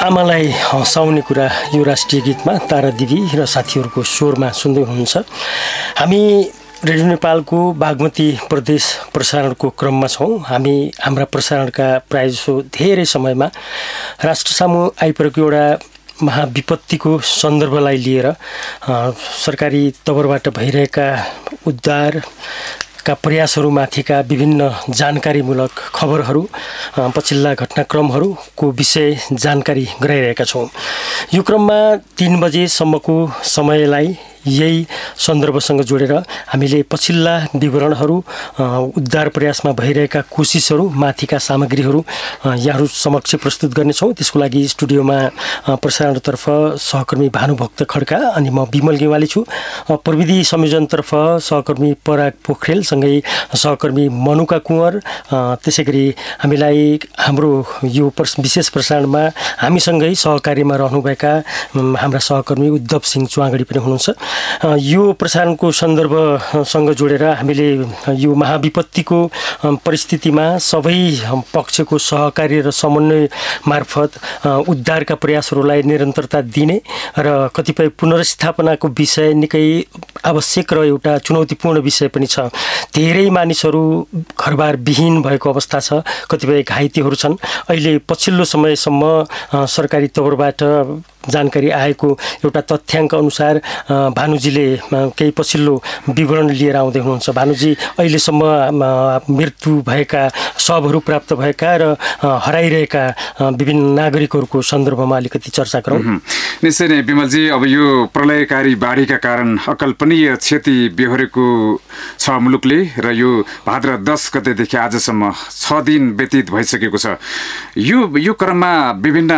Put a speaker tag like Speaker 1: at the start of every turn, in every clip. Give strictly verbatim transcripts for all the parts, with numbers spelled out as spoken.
Speaker 1: आमालाई हँसाउने कुरा यो राष्ट्रिय गीतमा तारादेवी र साथीहरूको स्वरमा सुन्दै हुनुहुन्छ। हामी रेडियो नेपालको बागमती प्रदेश प्रसारणको क्रममा छौँ। हामी हाम्रा प्रसारणका प्रायःजसो धेरै समयमा राष्ट्रसामु आइपरेको एउटा महाविपत्तिको सन्दर्भलाई लिएर सरकारी तवरबाट भइरहेका उद्धार का प्रयासहरूमाथिका विभिन्न जानकारीमूलक खबरहरू, पछिल्ला घटनाक्रमहरूको विषय जानकारी गराइरहेका छौँ। यो क्रममा तीन बजेसम्मको समयलाई यही सन्दर्भसँग जोडेर हामीले पछिल्ला विवरणहरू, उद्धार प्रयासमा भइरहेका कोसिसहरू, माथिका सामग्रीहरू यहाँहरू समक्ष प्रस्तुत गर्नेछौँ। त्यसको लागि स्टुडियोमा प्रसारणतर्फ सहकर्मी भानुभक्त खड्का अनि म विमल गेवाली छु। प्रविधि संयोजनतर्फ सहकर्मी पराग पोखरेलसँगै सहकर्मी मनुका कुँवर। त्यसै गरी हामीलाई हाम्रो यो विशेष प्रसारणमा हामीसँगै सहकार्यमा रहनुभएका हाम्रा सहकर्मी उद्धव सिंह चुवागडी पनि हुनुहुन्छ। यो प्रसारणको सन्दर्भसँग जोडेर हामीले यो महाविपत्तिको परिस्थितिमा सबै पक्षको सहकार्य र समन्वय मार्फत उद्धारका प्रयासहरूलाई निरन्तरता दिने र कतिपय पुनर्स्थापनाको विषय निकै आवश्यक र एउटा चुनौतीपूर्ण विषय पनि छ। धेरै मानिसहरू घरबार विहीन भएको अवस्था छ, कतिपय घाइतेहरू छन्। अहिले पछिल्लो समयसम्म सरकारी तवरबाट जानकारी आएको एउटा तथ्याङ्क अनुसार भानुजीले केही पछिल्लो विवरण लिएर आउँदै हुनुहुन्छ। भानुजी, अहिलेसम्म मृत्यु भएका शवहरू प्राप्त भएका र हराइरहेका विभिन्न नागरिकहरूको सन्दर्भमा अलिकति चर्चा गरौँ।
Speaker 2: निश्चय नै विमलजी, अब यो प्रलयकारी बाढीका कारण अकल्पनीय क्षति बेहोरेको छ मुलुकले र यो भाद्र दस गतेदेखि आजसम्म छ दिन व्यतीत भइसकेको छ। यो यो क्रममा विभिन्न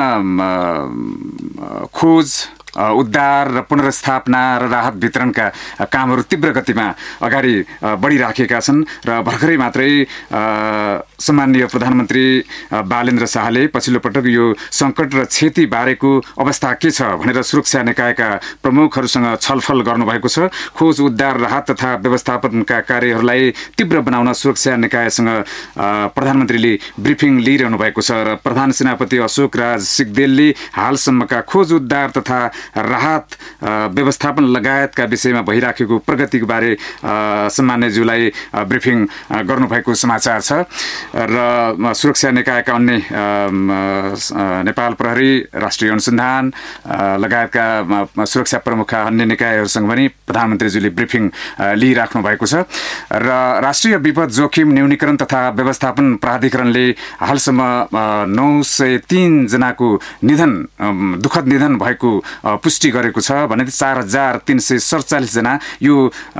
Speaker 2: खोज, उद्धार र पुनर्स्थापना र राहत वितरणका कामहरू तीव्र गतिमा अगाडि बढिराखेका छन् र भर्खरै मात्रै सम्माननीय प्रधानमन्त्री बालेन्द्र शाहले पछिल्लो पटक यो सङ्कट र क्षति बारेको अवस्था के छ भनेर सुरक्षा निकायका प्रमुखहरूसँग छलफल गर्नुभएको छ। खोज, उद्धार, राहत तथा व्यवस्थापनका कार्यहरूलाई तीव्र बनाउन सुरक्षा निकायसँग प्रधानमन्त्रीले ब्रिफिङ लिइरहनु भएको छ र प्रधान सेनापति अशोक राज सिग्देलले हालसम्मका खोज, उद्धार तथा राहत व्यवस्थापन लगायतका विषयमा भइराखेको प्रगतिको बारे सम्माननीयज्यूलाई ब्रिफिङ गर्नुभएको समाचार छ र सुरक्षा निकायका अन्य नेपाल प्रहरी, राष्ट्रिय अनुसन्धान लगायतका सुरक्षा प्रमुखका अन्य निकायहरूसँग पनि प्रधानमन्त्रीज्यूले ब्रिफिङ लिइराख्नु भएको छ र राष्ट्रिय विपद जोखिम न्यूनीकरण तथा व्यवस्थापन प्राधिकरणले हालसम्म नौ सय तीन जनाको निधन दुःखद निधन भएको पुष्टि गरेको छ भने चार हजार तीन सय सडचालिस जना यो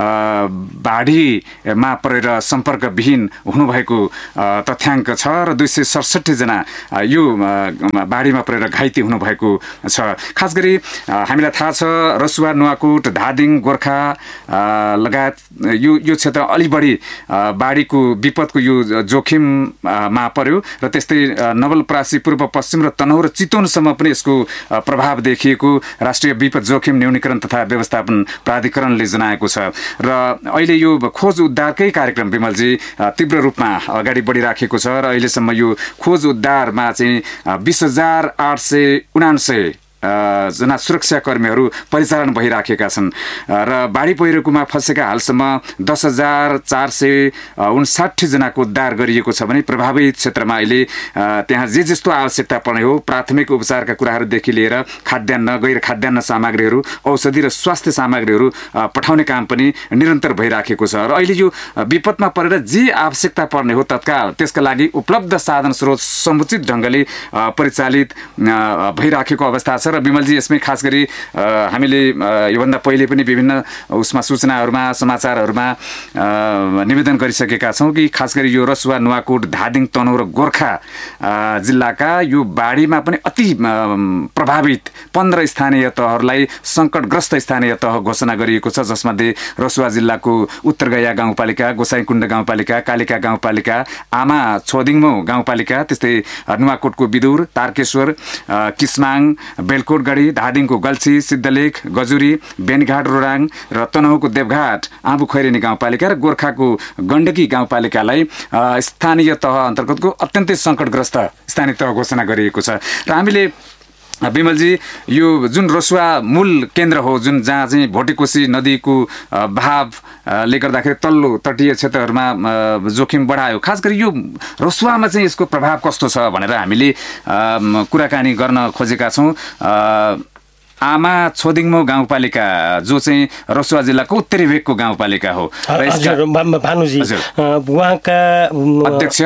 Speaker 2: बाढीमा परेर सम्पर्कविहीन हुनुभएको तथ्याङ्क छ र दुई सय सडसठी जना यो बाढीमा परेर घाइते हुनुभएको छ। खास गरी हामीलाई थाहा छ रसुवा, नुवाकोट, धादिङ, गोर्खा लगायत यो यो क्षेत्र अलि बढी बाढीको विपदको यो जोखिममा पर्यो र त्यस्तै नवलपरासी, पूर्व पश्चिम र तनहुँ र चितवनसम्म पनि यसको प्रभाव देखिएको राष्ट्रिय विपद जोखिम न्यूनीकरण तथा व्यवस्थापन प्राधिकरणले जनाएको छ र अहिले यो खोज उद्धारकै कार्यक्रम विमलजी तीव्र रूपमा अगाडि बढिराखेको छ र अहिलेसम्म यो खोज उद्धारमा चाहिँ बिस हजार आठ सय उनान्सय जना सुरक्षाकर्मीहरू परिचालन भइराखेका छन् र बाढी पहिरोकोमा फँसेका हालसम्म दस हजार चार सय उन्साठी जनाको उद्धार गरिएको छ भने प्रभावित क्षेत्रमा अहिले त्यहाँ जे जस्तो आवश्यकता पर्ने हो, प्राथमिक उपचारका कुराहरूदेखि लिएर खाद्यान्न, गैर खाद्यान्न सामग्रीहरू, औषधि र स्वास्थ्य सामग्रीहरू पठाउने काम पनि निरन्तर भइराखेको छ र अहिले यो विपदमा परेर जे आवश्यकता पर्ने हो तत्काल त्यसका लागि उपलब्ध साधन स्रोत समुचित ढङ्गले परिचालित भइराखेको अवस्था छ र विमलजी यसमै खास गरी हामीले योभन्दा पहिले पनि विभिन्न उसमा सूचनाहरूमा, समाचारहरूमा निवेदन गरिसकेका छौँ कि खास गरी यो रसुवा, नुवाकोट, धादिङ, तनहुँ र गोर्खा जिल्लाका यो बाढीमा पनि अति प्रभावित पन्ध्र स्थानीय तहहरूलाई सङ्कटग्रस्त स्थानीय तह घोषणा गरिएको छ, जसमध्ये रसुवा जिल्लाको उत्तरगया गाउँपालिका, गोसाइँकुण्ड गाउँपालिका, कालिका गाउँपालिका, आमा छोदिङमो गाउँपालिका, त्यस्तै नुवाकोटको बिदुर, तारकेश्वर, किस्माङ, बेलकोटगढी, धादिङको गल्छी, सिद्धलेख, गजुरी, बेनीघाट, रोराङ र तनहुँको देवघाट, आँबु खैरेनी गाउँपालिका र गोर्खाको गण्डकी गाउँपालिकालाई स्थानीय तह अन्तर्गतको अत्यन्तै सङ्कटग्रस्त स्थानीय तह घोषणा गरिएको छ र हामीले विमलजी, यो जुन रसुवा मूल केन्द्र हो, जुन जहाँ चाहिँ भोटेकोशी नदीको बहावले गर्दाखेरि तल्लो तटीय क्षेत्रहरूमा जोखिम बढायो, खास गरी यो रसुवामा चाहिँ यसको प्रभाव कस्तो छ भनेर हामीले कुराकानी गर्न खोजेका छौँ। आमा छोदिङमो गाउँपालिका जो चाहिँ रसुवा जिल्लाको उत्तरी भेगको गाउँपालिका हो,
Speaker 1: भानुजी उहाँका
Speaker 2: अध्यक्ष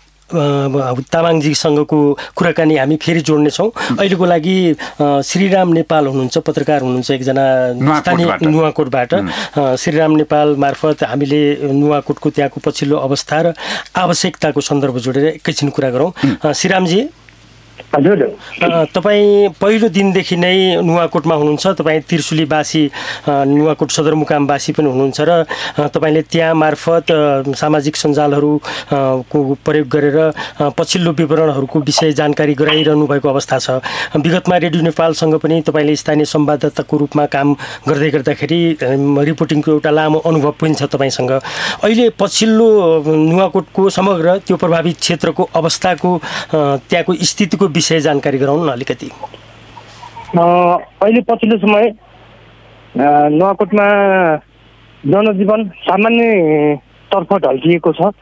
Speaker 1: तामाङजीसँगको कुराकानी हामी फेरि जोड्नेछौँ। अहिलेको लागि श्रीराम नेपाल हुनुहुन्छ, पत्रकार हुनुहुन्छ एकजना स्थानीय नुवाकोटबाट। श्रीराम नेपाल मार्फत हामीले नुवाकोटको त्यहाँको पछिल्लो अवस्था र आवश्यकताको सन्दर्भ जोडेर एकैछिन कुरा गरौँ। श्रीरामजी,
Speaker 3: हजुर,
Speaker 1: तपाईँ पहिलो दिनदेखि नै नुवाकोटमा हुनुहुन्छ। तपाईँ त्रिशुलीवासी, नुवाकोट सदरमुकामवासी पनि हुनुहुन्छ र तपाईँले त्यहाँ मार्फत सामाजिक सञ्जालहरूको प्रयोग गरेर पछिल्लो विवरणहरूको विषय जानकारी गराइरहनु भएको अवस्था छ। विगतमा रेडियो नेपालसँग पनि तपाईँले स्थानीय संवाददाताको रूपमा काम गर्दै गर्दाखेरि रिपोर्टिङको एउटा लामो अनुभव पनि छ तपाईँसँग। अहिले पछिल्लो नुवाकोटको समग्र त्यो प्रभावित क्षेत्रको अवस्थाको, त्यहाँको स्थितिको विषय जानकारी गराउनु न अलिकति।
Speaker 3: अहिले पछिल्लो समय नुवाकोटमा जनजीवन सामान्यतर्फ ढल्किएको छ।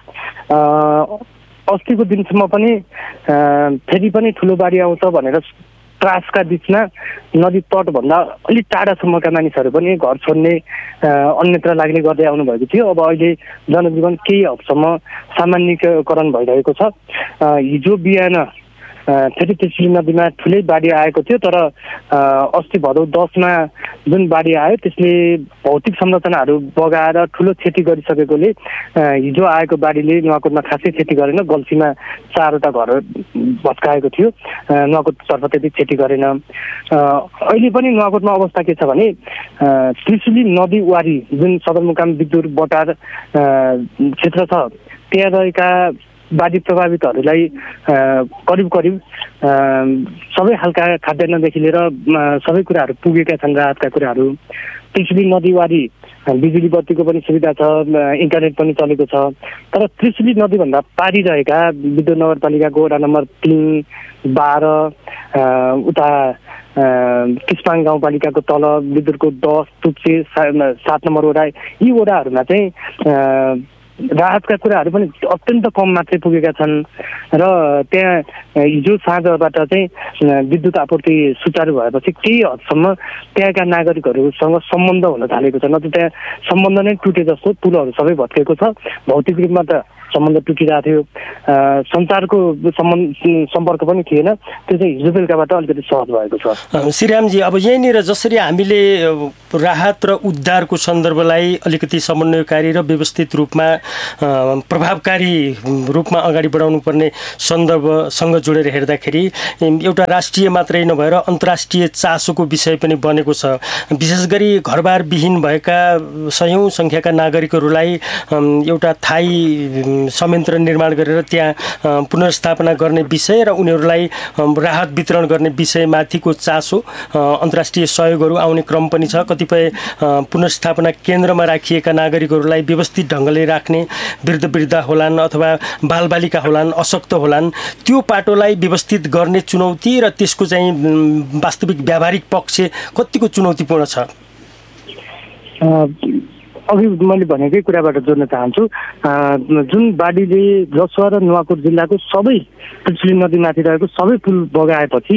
Speaker 3: अस्तिको दिनसम्म पनि फेरि पनि ठुलो बाढी आउँछ भनेर त्रासका बिचमा नदी तटभन्दा अलिक टाढासम्मका मानिसहरू पनि घर छोड्ने, अन्यत्र लाग्ने गर्दै आउनुभएको थियो। अब अहिले जनजीवन केही हदसम्म सामान्यकरण भइरहेको छ। हिजो बिहान फेरि त्रिशुली नदीमा ठुलै बाढी आएको थियो, तर अस्ति भदौ दसमा जुन बाढी आयो त्यसले भौतिक संरचनाहरू बगाएर ठुलो क्षति गरिसकेकोले हिजो आएको बाढीले नुवाकोटमा खासै क्षति गरेन। गल्फीमा चारवटा घर भत्काएको थियो, नुवाकोटतर्फ त्यति क्षति गरेन। अहिले पनि नुवाकोटमा अवस्था के छ भने त्रिशुली नदी वारी जुन सदरमुकाम विद्युत बटार क्षेत्र छ त्यहाँ रहेका बाढी प्रभावितहरूलाई करिब करिब सबै खालका खाद्यान्नदेखि लिएर सबै कुराहरू पुगेका छन्, राहतका कुराहरू। त्रिशुली नदीवारी बिजुली बत्तीको पनि सुविधा छ, इन्टरनेट पनि चलेको छ। तर त्रिशुली नदीभन्दा पारी रहेका विद्युत नगरपालिकाको वडा नम्बर तिन, बाह्र, उता किस्पाङ गाउँपालिकाको तल विद्युतको दस, तुप्से सात नम्बर वडा, यी वडाहरूमा चाहिँ राहतका कुराहरू पनि अत्यन्त कम मात्रै पुगेका छन् र त्यहाँ हिजो साँझबाट चाहिँ विद्युत आपूर्ति सुचारू भएपछि केही हदसम्म त्यहाँका नागरिकहरूसँग सम्बन्ध हुन थालेको छ। न त त्यहाँ सम्बन्ध नै टुटे जस्तो, पुलहरू सबै भत्केको छ, भौतिक रूपमा त सम्बन्ध टुटिरहेको थियो, सञ्चारको सम्बन्ध सम्पर्क पनि थिएन। त्यो चाहिँ हिजो बेलुकाबाट अलिकति सहज भएको छ।
Speaker 1: श्रीरामजी, अब यहीँनिर जसरी हामीले राहत र उद्धारको सन्दर्भलाई अलिकति समन्वयकारी र व्यवस्थित रूपमा प्रभावकारी रूपमा अगाडि बढाउनु पर्ने सन्दर्भसँग जोडेर हेर्दाखेरि एउटा राष्ट्रिय मात्रै नभएर अन्तर्राष्ट्रिय चासोको विषय पनि बनेको छ। विशेष गरी घरबारविहीन भएका सयौँ सङ्ख्याका नागरिकहरूलाई एउटा थाई संयन्त्र निर्माण गरेर त्यहाँ पुनर्स्थापना गर्ने विषय र उनीहरूलाई राहत वितरण गर्ने विषयमाथिको चासो, अन्तर्राष्ट्रिय सहयोगहरू आउने क्रम पनि छ। कतिपय पुनर्स्थापना केन्द्रमा राखिएका नागरिकहरूलाई व्यवस्थित ढङ्गले राख्ने, वृद्ध वृद्धा होलान् अथवा बालबालिका होलान्, अशक्त होलान्, त्यो पाटोलाई व्यवस्थित गर्ने चुनौती र त्यसको चाहिँ वास्तविक व्यावहारिक पक्ष कतिको चुनौतीपूर्ण छ?
Speaker 3: अघि मैले भनेकै कुराबाट जोड्न चाहन्छु। जुन बाढीले रसुवा र नुवाकोट जिल्लाको सबै त्रिशुली नदीमाथि रहेको सबै पुल बगाएपछि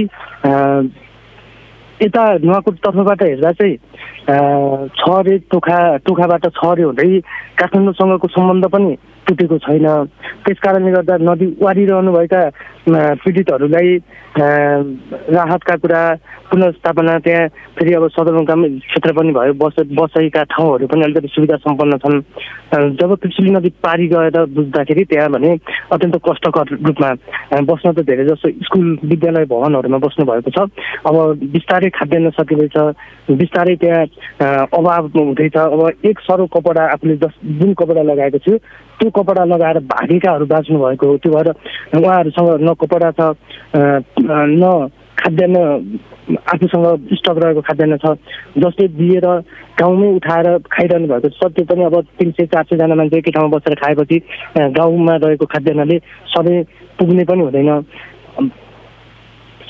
Speaker 3: यता नुवाकोट तर्फबाट हेर्दा चाहिँ छरे टोखा टोखाबाट छरे हुँदै काठमाडौँसँगको सम्बन्ध पनि टुटेको छैन। त्यस कारणले गर्दा नदी वारिरहनुभएका पीडितहरूलाई राहतका कुरा, पुनर्स्थापना, त्यहाँ फेरि अब सदरमुकाम क्षेत्र पनि भयो, बस बसाइका ठाउँहरू पनि अलिकति सुविधा सम्पन्न छन्। जब त्रिशुली नदी पारी गएर बुझ्दाखेरि त्यहाँ भने अत्यन्त कष्टकर रूपमा बस्न त धेरै जसो स्कुल विद्यालय भवनहरूमा बस्नु भएको छ। अब बिस्तारै खाद्यान्न सकिँदैछ, बिस्तारै त्यहाँ अभाव हुँदैछ। अब एक सरो कपडा आफूले जस जुन कपडा लगाएको थियो त्यो कपडा लगाएर भागेकाहरू बाँच्नु भएको हो। त्यो भएर उहाँहरूसँग न कपडा छ, न खाद्यान्न आफूसँग स्टक रहेको खाद्यान्न छ, जसले दिएर गाउँमै उठाएर खाइरहनु भएको छ। त्यो पनि अब तिन सय चार सयजना मान्छे एकै ठाउँमा बसेर खाएपछि गाउँमा रहेको खाद्यान्नले सधैँ पुग्ने पनि हुँदैन।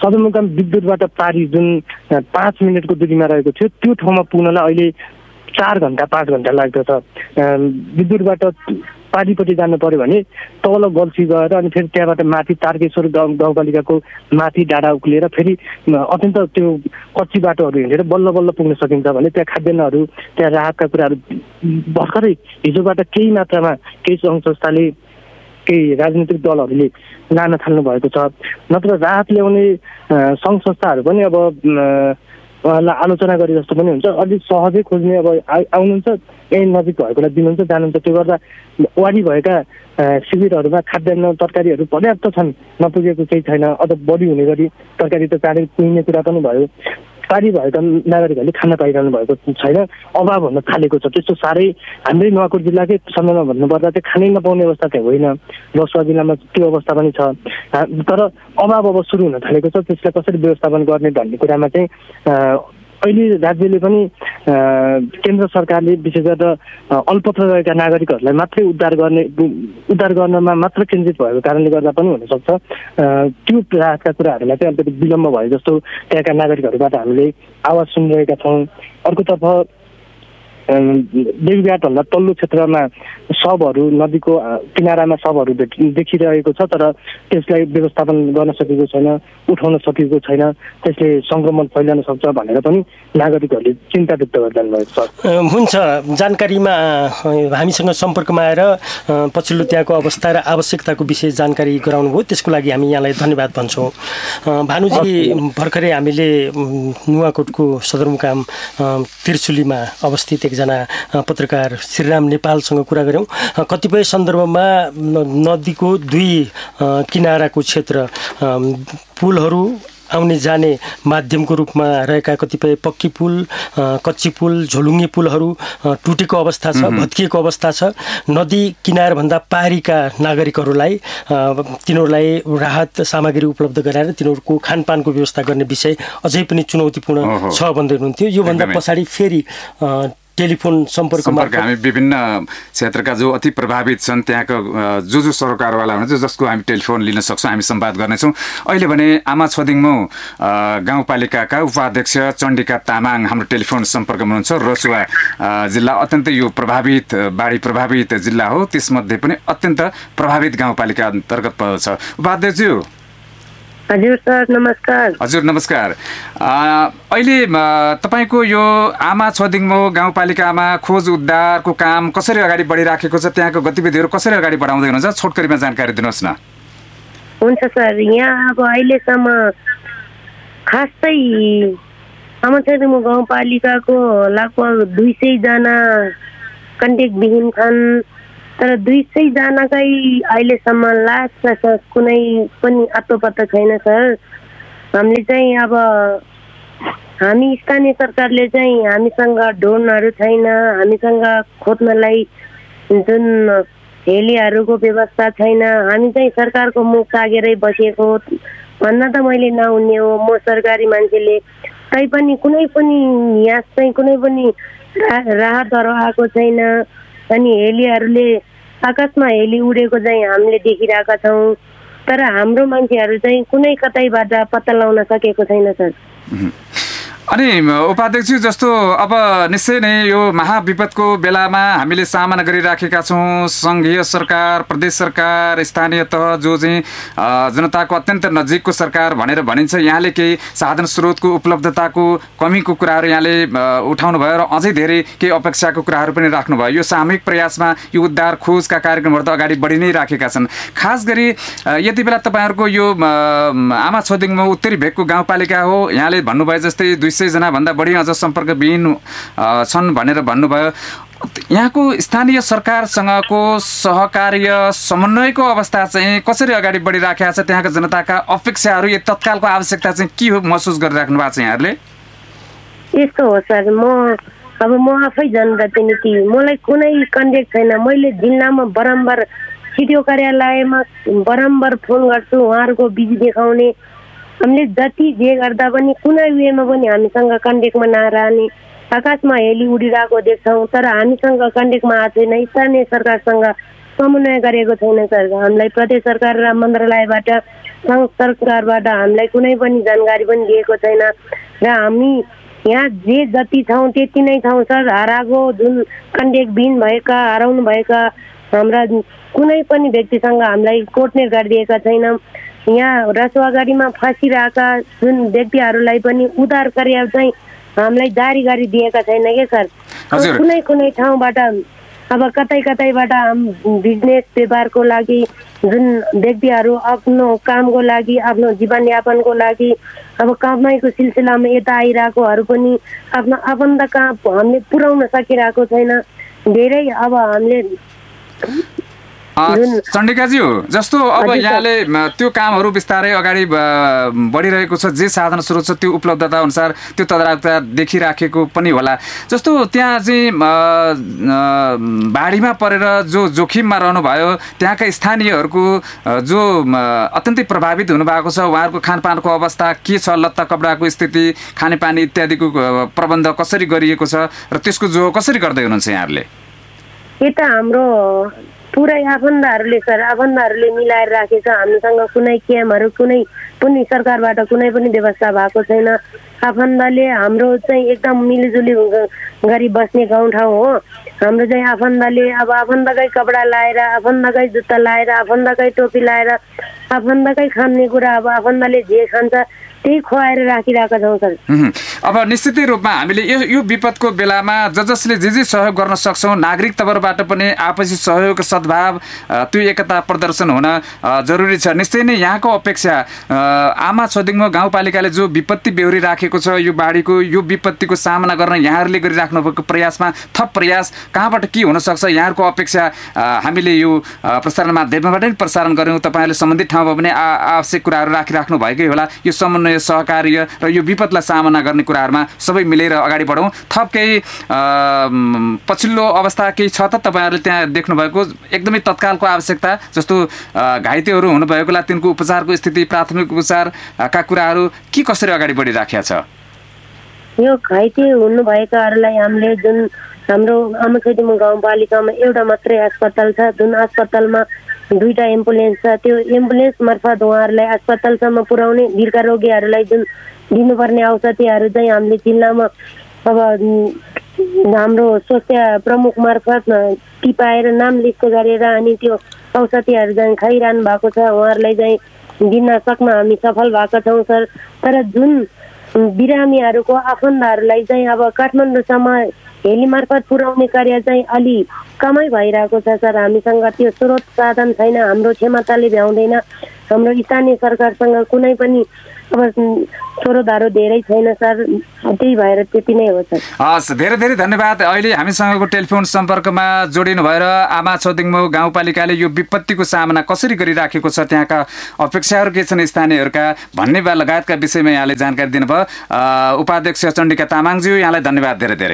Speaker 3: सदरमुकाम विद्युतबाट पारी जुन पाँच मिनटको दूरीमा रहेको थियो त्यो ठाउँमा पुग्नलाई अहिले चार घन्टा पाँच घन्टा लाग्दछ। विद्युतबाट पारीपट्टि जानु पर्यो भने तल गल्छी गएर अनि फेरि त्यहाँबाट माथि तारकेश्वर गाउँ गाउँपालिकाको माथि डाँडा उक्लिएर फेरि अत्यन्त त्यो कच्ची बाटोहरू हिँडेर बल्ल बल्ल पुग्न सकिन्छ भने त्यहाँ खाद्यान्नहरू त्यहाँ राहतका कुराहरू भर्खरै हिजोबाट केही मात्रामा केही सङ्घ संस्थाले केही राजनीतिक दलहरूले लान थाल्नु भएको छ। नत्र राहत ल्याउने सङ्घ संस्थाहरू पनि अब उहाँलाई आलोचना गरे जस्तो पनि हुन्छ। अलिक सहजै खोज्ने अब आउनुहुन्छ यहीँ नजिक भएकोलाई दिनुहुन्छ जानुहुन्छ। त्यो गर्दा वारी भएका शिविरहरूमा खाद्यान्न तरकारीहरू पर्याप्त छन्, नपुगेको केही छैन। अझ बढी हुने गरी तरकारी त चाँडै पुग्ने कुरा पनि भयो। पारी भएका नागरिकहरूले खान पाइरहनु भएको छैन, अभाव हुन थालेको छ। त्यस्तो साह्रै हाम्रै नुवाकोट जिल्लाकै सन्दर्भमा भन्नुपर्दा चाहिँ खानै नपाउने अवस्था चाहिँ होइन, रसुवा जिल्लामा त्यो अवस्था पनि छ। तर अभाव अब सुरु हुन थालेको छ, त्यसलाई कसरी व्यवस्थापन गर्ने भन्ने कुरामा चाहिँ अहिले राज्यले पनि केन्द्र सरकारले विशेष गरेर अल्पत्र रहेका नागरिकहरूलाई मात्रै उद्धार गर्ने उद्धार गर्नमा मात्र केन्द्रित भएको कारणले गर्दा पनि हुनसक्छ त्यो राहतका कुराहरूलाई चाहिँ अलिकति विलम्ब भयो जस्तो त्यहाँका नागरिकहरूबाट हामीले आवाज सुनिरहेका छौँ। अर्कोतर्फ देवीघाटभन्दा तल्लो क्षेत्रमा शवहरू नदीको किनारामा शवहरू देखिरहेको छ, तर त्यसलाई व्यवस्थापन गर्न सकेको छैन, उठाउन सकेको छैन, त्यसले सङ्क्रमण फैलन सक्छ भनेर पनि नागरिकहरूले चिन्ता व्यक्त गरिरहनु भएको छ।
Speaker 1: हुन्छ, जानकारीमा हामीसँग सम्पर्कमा आएर पछिल्लो त्यहाँको अवस्था र आवश्यकताको विषय जानकारी गराउनु भयो, त्यसको लागि हामी यहाँलाई धन्यवाद भन्छौँ। भानुजी, भर्खरै हामीले नुवाकोटको सदरमुकाम त्रिशुलीमा अवस्थित एकजना पत्रकार श्रीराम नेपालसँग कुरा गऱ्यौँ। कतिपय सन्दर्भमा नदीको दुई किनाराको क्षेत्र पुलहरू आउने जाने माध्यमको रूपमा रहेका कतिपय पक्की पुल, कच्ची पुल, झोलुङ्गे पुलहरू टुटेको अवस्था छ, भत्किएको अवस्था छ। नदी किनारभन्दा पारीका नागरिकहरूलाई तिनीहरूलाई राहत सामग्री उपलब्ध गराएर तिनीहरूको खानपानको व्यवस्था गर्ने विषय अझै पनि चुनौतीपूर्ण छ भन्दै हुनुहुन्थ्यो। योभन्दा पछाडि फेरि टेलिफोन सम्पर्कमा
Speaker 2: हामी विभिन्न क्षेत्रका जो अति प्रभावित छन् त्यहाँको जो जो सरकारवाला हुनुहुन्छ जसको हामी टेलिफोन लिन सक्छौँ, हामी संवाद गर्नेछौँ। अहिले भने आमा छोदिङमो गाउँपालिकाका उपाध्यक्ष चण्डिका तामाङ हाम्रो टेलिफोन सम्पर्कमा हुनुहुन्छ। रसुवा जिल्ला अत्यन्त यो प्रभावित बाढी प्रभावित जिल्ला हो, त्यसमध्ये पनि अत्यन्त प्रभावित गाउँपालिका अन्तर्गत पर्दछ। उपाध्यक्षज्यू
Speaker 4: हजुर सर नमस्कार।
Speaker 2: हजुर नमस्कार। अहिले तपाईँको यो आमा छोदिङमो गाउँपालिकामा खोज उद्धारको काम कसरी अगाडि बढिराखेको छ, त्यहाँको गतिविधिहरू कसरी अगाडि बढाउँदै हुनुहुन्छ, छोटकरीमा जानकारी दिनुहोस् न।
Speaker 4: हुन्छ सर, यहाँ अब अहिलेसम्म खासै आमा छोदिङमो गाउँपालिकाको लगभग दुई सयजना कन्ट्याक्टविहीन छन्, तर दुई सयजनाकै अहिलेसम्म लास कुनै पनि अत्तो-पत्तो छैन सर। हामीले चाहिँ अब हामी स्थानीय सरकारले चाहिँ हामीसँग ड्रोनहरू छैन, हामीसँग खोज्नलाई जुन हेलिहरूको व्यवस्था छैन, हामी चाहिँ सरकारको मुख तागेरै बसेको भन्न त मैले नहुने हो, म सरकारी मान्छेले तैपनि कुनै पनि यहाँ चाहिँ कुनै पनि राहतहरू आएको छैन। अनि हेलीहरूले आकाशमा हेली उडेको चाहिँ हामीले देखिरहेका छौँ, तर हाम्रो मान्छेहरू चाहिँ कुनै कतैबाट पत्ता लगाउन सकेको छैन सर।
Speaker 2: अनि उपाध्यक्ष जस्तो अब निश्चय नै यो महाविपदको बेलामा हामीले सामना गरिराखेका छौँ। सङ्घीय सरकार, प्रदेश सरकार, स्थानीय तह जो चाहिँ जनताको अत्यन्त नजिकको सरकार भनेर भनिन्छ, यहाँले केही साधन स्रोतको उपलब्धताको कमीको कुराहरू यहाँले उठाउनु भयो र अझै धेरै केही अपेक्षाको कुराहरू पनि राख्नुभयो। यो सामूहिक प्रयासमा यो उद्धार खोजका कार्यक्रमहरू त अगाडि बढी नै राखेका छन्। खास गरी यति बेला तपाईँहरूको यो आमा छोदिङमा उत्तरी भेगको गाउँपालिका हो, यहाँले भन्नुभयो जस्तै दुई जना भन्दा बढी अझ सम्पर्कविहीन छन् भनेर भन्नुभयो। यहाँको स्थानीय सरकारसँगको सहकार्य समन्वयको अवस्था चाहिँ कसरी अगाडि बढिराखेका छ, त्यहाँको जनताका अपेक्षाहरू यो तत्कालको आवश्यकता चाहिँ के हो महसुस गरिराख्नु भएको छ यहाँहरूले?
Speaker 4: यस्तो हो सर, म अब म आफै जनप्रतिनिधि, मलाई कुनै कन्ट्याक्ट छैन। मैले जिल्लामा बारम्बार सिडिओ कार्यालयमा बारम्बार फोन गर्छु, उहाँहरूको बिजी देखाउने, हामीले जति जे गर्दा पनि कुनै वेमा पनि हामीसँग कन्ट्याक्टमा नरहने, आकाशमा हेली उडिरहेको देख्छौँ, तर हामीसँग कन्ट्याक्टमा आएको छैन। स्थानीय सरकारसँग समन्वय गरेको छैन सर। हामीलाई प्रदेश सरकार र मन्त्रालयबाट सङ्घ सरकारबाट हामीलाई कुनै पनि जानकारी पनि दिएको छैन र हामी यहाँ जे जति छौँ त्यति नै छौँ सर। हराएको जुन कन्ट्याक्टबिन भएका हराउनु भएका हाम्रा कुनै पनि व्यक्तिसँग हामीलाई कोर्टले गरिदिएका छैनौँ। यहाँ रसुवा गाडीमा फँसिरहेका जुन व्यक्तिहरूलाई पनि उद्धार गरेर चाहिँ हामीलाई जारी गरिदिएका छैन के सर। कुनै कुनै ठाउँबाट अब कतै कतैबाट बिजनेस व्यापारको लागि जुन व्यक्तिहरू आफ्नो कामको लागि आफ्नो जीवनयापनको लागि अब कमाइको सिलसिलामा यता आइरहेकोहरू पनि आफ्नो आफन्त कहाँ हामीले पुर्याउन सकिरहेको छैन। धेरै अब हामीले
Speaker 2: चण्डिकाज्यू जस्तो अब यहाँले त्यो कामहरू बिस्तारै अगाडि बढिरहेको छ, जे साधन स्रोत छ त्यो उपलब्धता अनुसार त्यो तदारकता देखिराखेको पनि होला। जस्तो त्यहाँ चाहिँ बाढीमा परेर जो जोखिममा रहनुभयो त्यहाँका स्थानीयहरूको जो अत्यन्तै प्रभावित हुनुभएको छ उहाँहरूको खानपानको अवस्था के छ, लत्ता कपडाको स्थिति, खानेपानी इत्यादिको प्रबन्ध कसरी गरिएको छ र त्यसको जो कसरी गर्दै हुनुहुन्छ यहाँहरूले?
Speaker 4: यता हाम्रो पुरै आफन्तहरूले सर आफन्तहरूले मिलाएर राखेको छ। हामीसँग कुनै क्याम्पहरू कुनै पनि सरकारबाट कुनै पनि व्यवस्था भएको छैन। आफन्तले हाम्रो चाहिँ एकदम मिलिजुली गरी बस्ने गाउँठाउँ हो हाम्रो चाहिँ। आफन्तले अब आफन्तकै कपडा लाएर आफन्तकै जुत्ता लाएर आफन्तकै टोपी लाएर आफन्तकै खाने कुरा अब आफन्तले जे खान्छ त्यही खुवाएर राखिरहेका छौँ सर।
Speaker 2: अब निश्चितै रूपमा हामीले यो यो विपदको बेलामा ज जसले जे जे सहयोग गर्न सक्छौँ नागरिक तवरबाट पनि आपसी सहयोग सद्भाव त्यो एकता प्रदर्शन हुन जरुरी छ। निश्चय नै यहाँको अपेक्षा आमा छोदिङमो गाउँपालिकाले जो विपत्ति बेहोरी राखेको छ यो बाढीको यो विपत्तिको सामना गर्न यहाँहरूले गरिराख्नु भएको प्रयासमा थप प्रयास कहाँबाट के हुनसक्छ यहाँहरूको अपेक्षा हामीले यो प्रसारण माध्यमबाट पनि प्रसारण गऱ्यौँ। तपाईँहरूले सम्बन्धित ठाउँमा पनि आवश्यक कुराहरू राखिराख्नु भएकै होला। यो समन्वय सहकार्य र यो विपदलाई सामना गर्ने कुराहरूमा सबै मिलेर अगाडि बढौँ। थप केही पछिल्लो अवस्था केही छ त तपाईँहरूले त्यहाँ देख्नुभएको एकदमै तत्कालको आवश्यकता जस्तो घाइतेहरू हुनुभएकोलाई तिनको उपचारको स्थिति प्राथमिक उपचारका कुराहरू के कसरी अगाडि बढिराखेका छ?
Speaker 4: यो घाइते हुनुभएकाहरूलाई हामीले जुन हाम्रो आमा छोदिङमो गाउँपालिकामा एउटा मात्रै अस्पताल छ जुन अस्पतालमा दुईटा एम्बुलेन्स छ। त्यो एम्बुलेन्स मार्फत उहाँहरूलाई अस्पतालसम्म पुर्याउने दीर्घ रोगीहरूलाई जुन दिनुपर्ने औषधिहरू चाहिँ हामीले जिल्लामा अब हाम्रो स्वास्थ्य प्रमुख मार्फत टिपाएर नाम लिस्ट गरेर अनि त्यो औषधिहरू चाहिँ खाइरहनु भएको छ। उहाँहरूलाई चाहिँ दिन सक्न हामी सफल भएका छौँ सर। तर जुन बिरामीहरूको आफन्तहरूलाई चाहिँ अब काठमाडौँसम्म हेली मार्फत पुर्याउने कार्य चाहिँ अलि कमै भइरहेको छ सर। हामीसँग त्यो स्रोत साधन छैन, हाम्रो क्षमताले भ्याउँदैन। हाम्रो स्थानीय सरकारसँग कुनै पनि अब स्रोतहरू धेरै छैन सर। त्यही भएर त्यति नै हो सर।
Speaker 2: हस्, धेरै धेरै धन्यवाद। अहिले हामीसँगको टेलिफोन सम्पर्कमा जोडिनु भएर आमा छोदिङमो गाउँपालिकाले यो विपत्तिको सामना कसरी गरिराखेको छ, त्यहाँका अपेक्षाहरू के छन् स्थानीयहरूका भन्ने लगायतका विषयमा यहाँले जानकारी दिनुभयो। उपाध्यक्ष चण्डिका तामाङज्यू यहाँलाई धन्यवाद धेरै धेरै।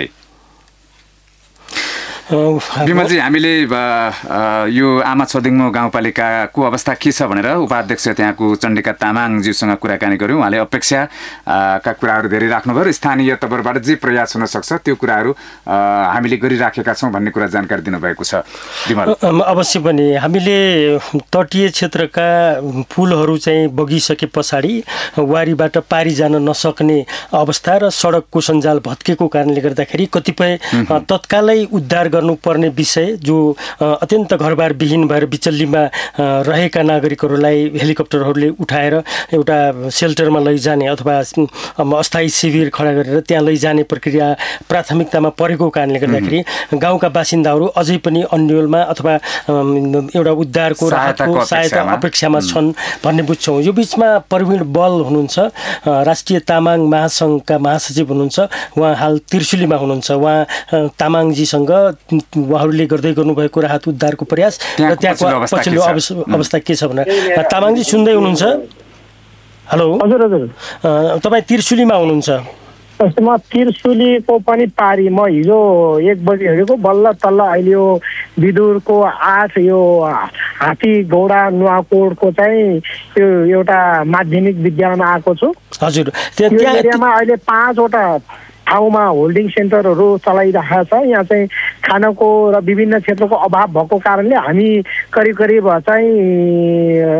Speaker 2: विमलजी हामीले यो आमा छोदिङमो गाउँपालिकाको अवस्था के छ भनेर उपाध्यक्ष त्यहाँको चण्डिका तामाङज्यूसँग कुराकानी गऱ्यौँ। उहाँले अपेक्षाका कुराहरू धेरै राख्नुभयो। स्थानीय तवरबाट जे प्रयास हुन सक्छ त्यो कुराहरू हामीले गरिराखेका छौँ भन्ने कुरा जानकारी दिनुभएको छ। विमल,
Speaker 1: अवश्य पनि हामीले तटीय क्षेत्रका पुलहरू चाहिँ बगिसके पछाडि वारीबाट पारी जान नसक्ने अवस्था र सडकको सञ्जाल भत्केको कारणले गर्दाखेरि कतिपय तत्कालै उद्धार गर्नुपर्ने विषय जो अत्यन्त घरबार विहीन भएर बिचल्लीमा रहेका नागरिकहरूलाई हेलिकप्टरहरूले उठाएर एउटा सेल्टरमा लैजाने अथवा अस्थायी शिविर खडा गरेर त्यहाँ लैजाने प्रक्रिया प्राथमिकतामा परेको कारणले गर्दाखेरि गाउँका बासिन्दाहरू अझै पनि अन्यलमा अथवा एउटा उद्धारको राहतको सहायता अपेक्षामा छन् भन्ने बुझ्छौँ। यो बिचमा प्रवीण बल हुनुहुन्छ, राष्ट्रिय तामाङ महासङ्घका महासचिव हुनुहुन्छ। उहाँ हाल त्रिशुलीमा हुनुहुन्छ। उहाँ तामाङजीसँग उहाँहरूले गर्दै गर्नुभएको राहत उद्धारको प्रयास र त्यहाँको पछिल्लो अवस्था के छ भनेर तामाङजी सुन्दै हुनुहुन्छ? हेलो,
Speaker 3: हजुर हजुर,
Speaker 1: तपाईँ त्रिशुलीमा हुनुहुन्छ?
Speaker 3: म त्रिशुलीको पनि पारी म हिजो एक बजी हिँडेको बल्ल तल्ल अहिले यो विदुरको आठ यो हात्ती गौडा नुवाकोटको चाहिँ त्यो एउटा माध्यमिक विद्यालयमा आएको छु।
Speaker 1: हजुर,
Speaker 3: त्यो एरियामा अहिले पाँचवटा ठाउँमा होल्डिङ सेन्टरहरू चलाइरहेको छ। यहाँ चाहिँ खानाको र विभिन्न क्षेत्रको अभाव भएको कारणले हामी करिब करिब चाहिँ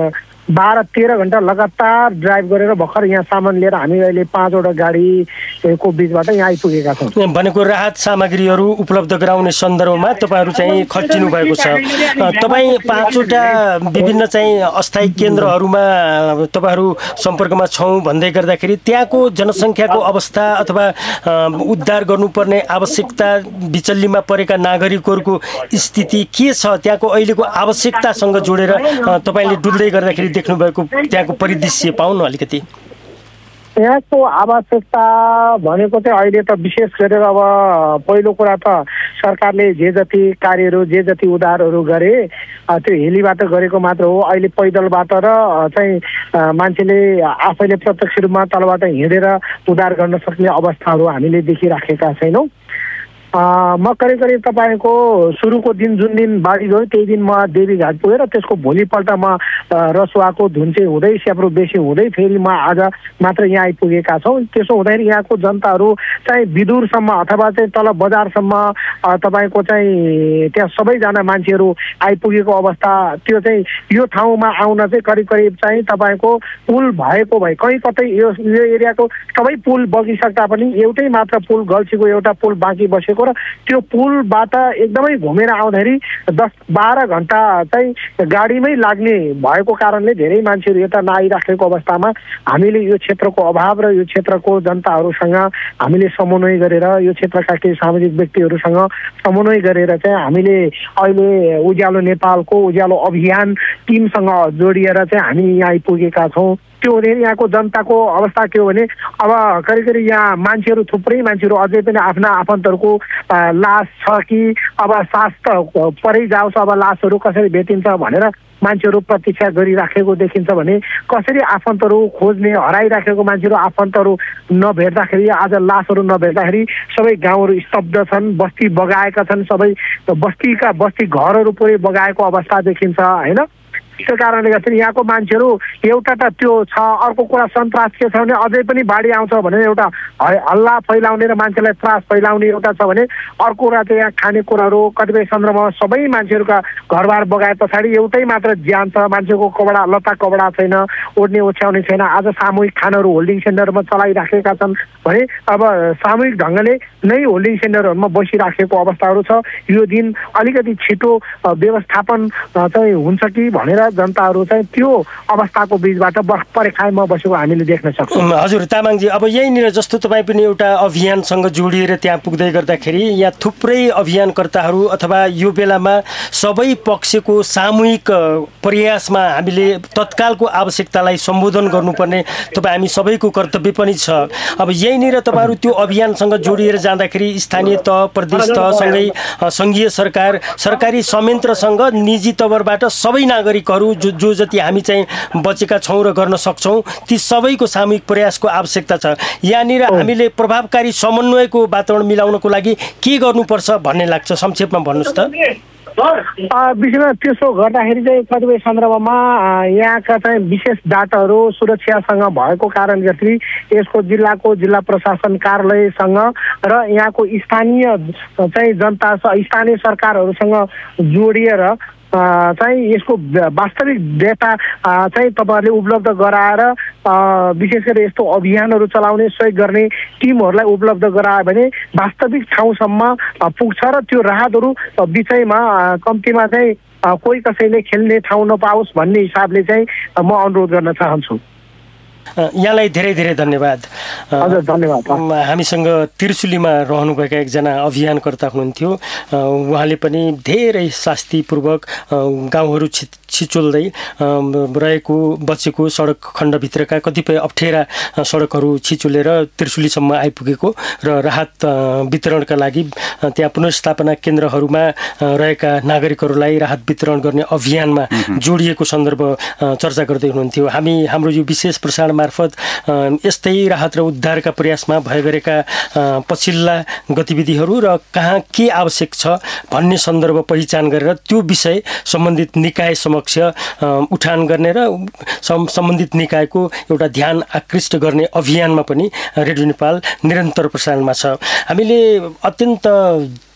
Speaker 5: बाह्र तेह्र घन्टा लगातार ड्राइभ गरेर भर्खर यहाँ सामान लिएर हामी अहिले पाँचवटा गाडीको बिचबाट यहाँ आइपुगेका छौँ।
Speaker 1: भनेको राहत सामग्रीहरू उपलब्ध गराउने सन्दर्भमा तपाईँहरू चाहिँ खटिनु भएको छ। तपाईँ पाँचवटा विभिन्न चाहिँ अस्थायी केन्द्रहरूमा तपाईँहरू सम्पर्कमा छौँ भन्दै गर्दाखेरि त्यहाँको जनसङ्ख्याको अवस्था अथवा उद्धार गर्नुपर्ने आवश्यकता, बिचल्लीमा परेका नागरिकहरूको स्थिति के छ, त्यहाँको अहिलेको आवश्यकतासँग जोडेर तपाईँले डुल्दै गर्दाखेरि देख्नुभएको त्यहाँको परिदृश्य पाउनु अलिकति।
Speaker 5: यहाँको आवश्यकता भनेको चाहिँ अहिले त विशेष गरेर अब पहिलो कुरा त सरकारले जे जति कार्यहरू जे जति उद्धारहरू गरे त्यो हेलीबाट गरेको मात्र हो। अहिले पैदलबाट र चाहिँ मान्छेले आफैले प्रत्यक्ष रूपमा तलबाट हिँडेर उद्धार गर्न सक्ने अवस्थाहरू हामीले देखिराखेका छैनौँ। म करिब करिब तपाईँको सुरुको दिन जुन दिन बाढी गयो त्यही दिन म देवीघाट पुगेर त्यसको भोलिपल्ट म रसुवाको धुन्चे हुँदै स्याप्रो बेसी हुँदै फेरि म आज मात्र यहाँ आइपुगेका छौँ। त्यसो हुँदाखेरि यहाँको जनताहरू चाहिँ विदुरसम्म अथवा चाहिँ तल बजारसम्म तपाईँको चाहिँ त्यहाँ सबैजना मान्छेहरू आइपुगेको अवस्था, त्यो चाहिँ यो ठाउँमा आउन चाहिँ करिब करिब चाहिँ तपाईँको पुल भएको भए कहीँ कतै यो यो एरियाको सबै पुल बगिसक्दा पनि एउटै मात्र पुल गल्छीको एउटा पुल बाँकी बसेको र त्यो पुलबाट एकदमै घुमेर आउँदाखेरि दस बाह्र घन्टा चाहिँ गाडीमै लाग्ने भएको कारणले धेरै मान्छेहरू यता नआइराखेको अवस्थामा हामीले यो क्षेत्रको अभाव र यो क्षेत्रको जनताहरूसँग हामीले समन्वय गरेर यो क्षेत्रका केही सामाजिक व्यक्तिहरूसँग समन्वय गरेर चाहिँ हामीले अहिले उज्यालो नेपालको उज्यालो अभियान टिमसँग जोडिएर चाहिँ हामी यहाँ आइपुगेका छौँ। त्यो हुँदाखेरि यहाँको जनताको अवस्था के हो भने अब करिब करिब यहाँ मान्छेहरू थुप्रै मान्छेहरू अझै पनि आफ्ना आफन्तहरूको लास छ कि अब सास त परै जाओस्, अब लासहरू कसरी भेटिन्छ भनेर मान्छेहरू प्रतीक्षा गरिराखेको देखिन्छ भने कसरी आफन्तहरू खोज्ने, हराइराखेको मान्छेहरू आफन्तहरू नभेट्दाखेरि आज लासहरू नभेट्दाखेरि सबै गाउँहरू स्तब्ध छन्, बस्ती बगाएका छन्, सबै बस्तीका बस्ती घरहरू पुरै बगाएको अवस्था देखिन्छ होइन। त्यो कारणले गर्दाखेरि यहाँको मान्छेहरू एउटा त त्यो छ, अर्को कुरा सन्तास के छ भने अझै पनि बाढी आउँछ भने एउटा हल्ला फैलाउने र मान्छेलाई त्रास फैलाउने एउटा छ भने अर्को कुरा चाहिँ यहाँ खानेकुराहरू कतिपय सन्दर्भमा सबै मान्छेहरूका घरबार बगाए पछाडि एउटै मात्र ज्यान छ, मान्छेको कपडा लत्ता कपडा छैन, ओड्ने ओछ्याउने छैन। आज सामूहिक खानाहरू होल्डिङ सेन्टरमा चलाइराखेका छन् भने अब सामूहिक ढङ्गले नै होल्डिङ सेन्टरहरूमा बसिराखेको अवस्थाहरू छ। यो दिन अलिकति छिटो व्यवस्थापन चाहिँ हुन्छ कि भनेर जनताहरू चाहिँ त्यो अवस्थाको बीचबाट परेखाइमा बसेको हामीले देख्न सक्छौँ।
Speaker 1: हजुर तामाङजी, अब यहीँनिर जस्तो तपाईँ पनि एउटा अभियानसँग जोडिएर त्यहाँ पुग्दै गर्दाखेरि यहाँ थुप्रै अभियानकर्ताहरू अथवा यो बेलामा सबै पक्षको सामूहिक प्रयासमा हामीले तत्कालको आवश्यकतालाई सम्बोधन गर्नुपर्ने तपाईँ हामी सबैको कर्तव्य पनि छ। अब यहीँनिर तपाईँहरू त्यो अभियानसँग जोडिएर जाँदाखेरि स्थानीय तह, प्रदेश तहसँगै सङ्घीय सरकार, सरकारी संयन्त्रसँग निजी तवरबाट सबै नागरिकहरू जो जो जति हामी चाहिँ बचेका छौँ र गर्न सक्छौँ ती सबैको सामूहिक प्रयासको आवश्यकता छ। यहाँनिर हामीले प्रभावकारी समन्वयको वातावरण मिलाउनको लागि के गर्नुपर्छ भन्ने लाग्छ, संक्षेपमा भन्नुहोस् त।
Speaker 5: विशेषमा त्यसो गर्दाखेरि चाहिँ कतिपय सन्दर्भमा यहाँका चाहिँ विशेष डाटाहरू सुरक्षासँग भएको कारण गर्दाखेरि यसको जिल्लाको जिल्ला प्रशासन कार्यालयसँग र यहाँको स्थानीय चाहिँ जनता स्थानीय सरकारहरूसँग जोडिएर चाहिँ यसको वास्तविक डेटा चाहिँ तपाईँहरूले उपलब्ध गराएर विशेष गरी यस्तो अभियानहरू चलाउने सहयोग गर्ने टिमहरूलाई उपलब्ध गरायो भने वास्तविक ठाउँसम्म पुग्छ र त्यो राहतहरू विषयमा कम्तीमा चाहिँ कोही कसैले खेल्ने ठाउँ नपाओस् भन्ने हिसाबले चाहिँ म अनुरोध गर्न चाहन्छु।
Speaker 1: यहाँलाई धेरै धेरै धन्यवाद।
Speaker 5: हजुर धन्यवाद।
Speaker 1: हामीसँग त्रिशुलीमा रहनुभएका एकजना अभियानकर्ता हुनुहुन्थ्यो, उहाँले पनि धेरै शास्तिपूर्वक गाउँहरू छि छिचोल्दै रहेको बचेको सडक खण्डभित्रका कतिपय अप्ठ्यारा सडकहरू छिचोलेर त्रिशुलीसम्म आइपुगेको र राहत वितरणका लागि त्यहाँ पुनर्स्थापना केन्द्रहरूमा रहेका नागरिकहरूलाई राहत वितरण गर्ने अभियानमा जोडिएको सन्दर्भ चर्चा गर्दै हुनुहुन्थ्यो। हामी हाम्रो यो विशेष प्रसारण मार्फत यस्तै राहत र उद्धारका प्रयासमा भए गरेका पछिल्ला गतिविधिहरू र कहाँ के आवश्यक छ भन्ने सन्दर्भ पहिचान गरेर त्यो विषय सम्बन्धित निकाय समक्ष उठान गर्ने र सम्बन्धित निकायको एउटा ध्यान आकृष्ट गर्ने अभियानमा पनि रेडियो नेपाल निरन्तर प्रसारणमा छ। हामीले अत्यन्त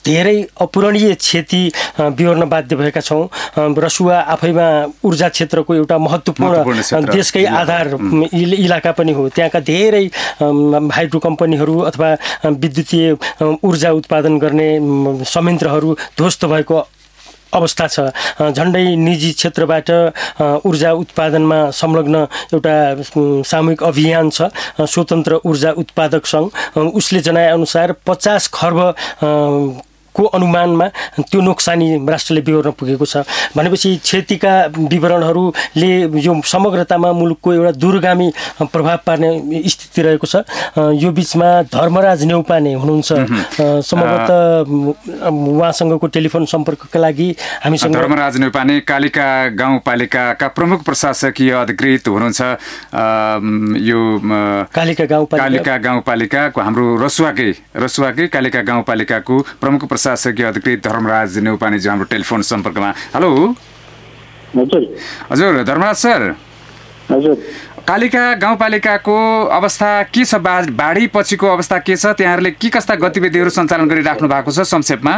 Speaker 1: धेरै अपूरणीय क्षति बिहोर्न बाध्य भएका छौँ। रसुवा आफैमा ऊर्जा क्षेत्रको एउटा महत्त्वपूर्ण देशकै आधार इलाका पनि हो। त्यहाँका धेरै हाइड्रो कम्पनीहरू अथवा विद्युतीय ऊर्जा उत्पादन गर्ने संयन्त्रहरू ध्वस्त भएको अवस्था छ। झन्डै निजी क्षेत्रबाट ऊर्जा उत्पादनमा संलग्न एउटा सामूहिक अभियान छ, स्वतन्त्र ऊर्जा उत्पादक सङ्घ। उसले जनाएअनुसार पचास खर्ब को अनुमानमा त्यो नोक्सानी राष्ट्रले बिहोर्न पुगेको छ। भनेपछि क्षतिका विवरणहरूले यो समग्रतामा मुलुकको एउटा दूरगामी प्रभाव पार्ने स्थिति रहेको छ। यो बिचमा धर्मराज नेउपाने हुनुहुन्छ, सम्भवतः उहाँसँगको टेलिफोन सम्पर्कका लागि हामीसँग
Speaker 2: धर्मराज नेउपाने कालिका गाउँपालिकाका प्रमुख प्रशासकीय अधिकृत हुनुहुन्छ। यो
Speaker 1: कालिका गाउँपालिका
Speaker 2: कालिका गाउँपालिकाको हाम्रो रसुवाकै रसुवाकै कालिका गाउँपालिकाको प्रमुख प्रशासकीय अधिकृत धर्मराज नेउपानेजी हाम्रो टेलिफोन सम्पर्कमा। हेलो
Speaker 6: हजुर
Speaker 2: हजुर धर्मराज सर।
Speaker 6: हजुर
Speaker 2: कालिका गाउँपालिकाको अवस्था के छ? बाढी पछिको अवस्था के छ? त्यहाँहरूले के कस्ता गतिविधिहरू सञ्चालन गरिराख्नु भएको छ संक्षेपमा?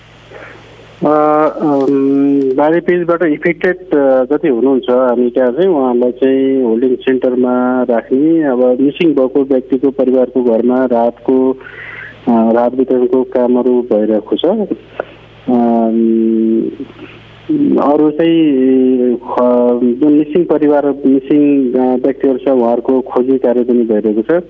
Speaker 6: बाढी पिचबाट इफेक्टेड जति हुनुहुन्छ हामी त्यहाँ चाहिँ उहाँलाई चाहिँ होल्डिङ सेन्टरमा राख्ने, अब मिसिङ भएको व्यक्तिको परिवारको घरमा राहतको राहत वितरणको कामहरू भइरहेको छ। अरू चाहिँ जुन मिसिङ परिवार मिसिङ व्यक्तिहरू छ उहाँहरूको खोजी कार्य पनि भइरहेको छ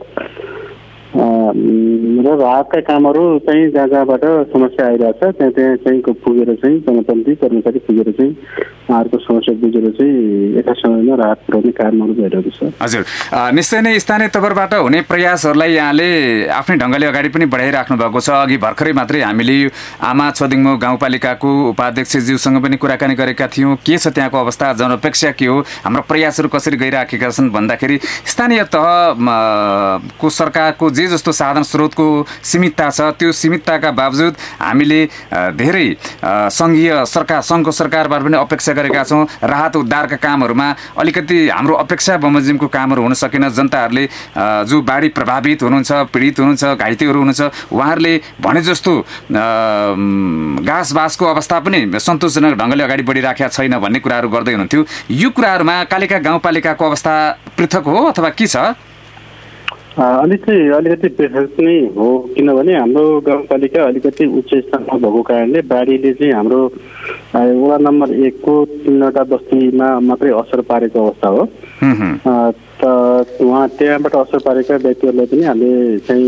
Speaker 6: र राहतका कामहरू चाहिँ जहाँ जहाँबाट समस्या आइरहेको छ त्यहाँ त्यहाँ चाहिँ पुगेर चाहिँ जनप्रतिनिधि कर्मचारी पुगेर चाहिँ उहाँहरूको समस्या बुझेर चाहिँ यथा समयमा राहत पुर्याउने कामहरू भइरहेको छ।
Speaker 2: हजुर, निश्चय नै स्थानीय तवरबाट हुने प्रयासहरूलाई यहाँले आफ्नै ढङ्गले अगाडि पनि बढाइराख्नु भएको छ। अघि भर्खरै मात्रै हामीले आमा छोदिङमो गाउँपालिकाको उपाध्यक्षज्यूसँग पनि कुराकानी गरेका थियौँ। के छ त्यहाँको अवस्था, जनअपेक्षा के हो, हाम्रो प्रयासहरू कसरी गइराखेका छन् भन्दाखेरि स्थानीय तहको सरकारको जे जस्तो साधन स्रोतको सीमितता छ त्यो सीमितताका बावजुद हामीले धेरै सङ्घीय सरकार सङ्घको सरकारबाट पनि अपेक्षा गरेका छौँ। राहत उद्धारका कामहरूमा अलिकति हाम्रो अपेक्षा बमोजिमको कामहरू हुन सकेन। जनताहरूले जो बाढी प्रभावित हुनुहुन्छ, पीडित हुनुहुन्छ, घाइतेहरू हुनुहुन्छ, उहाँहरूले भने जस्तो घाँस बाँसको अवस्था पनि सन्तोषजनक ढङ्गले अगाडि बढिराखेका छैन भन्ने कुराहरू गर्दै हुनुहुन्थ्यो। यो कुराहरूमा कालिका गाउँपालिकाको अवस्था पृथक हो अथवा के छ?
Speaker 6: अलिकति अलिकति पृथक नै हो, किनभने हाम्रो गाउँपालिका अलिकति उच्च स्थानमा भएको कारणले बाढीले चाहिँ हाम्रो वडा नम्बर एकको तीनवटा बस्तीमा मात्रै असर पारेको अवस्था हो। त उहाँ त्यहाँबाट असर पारेका व्यक्तिहरूलाई पनि हामीले चाहिँ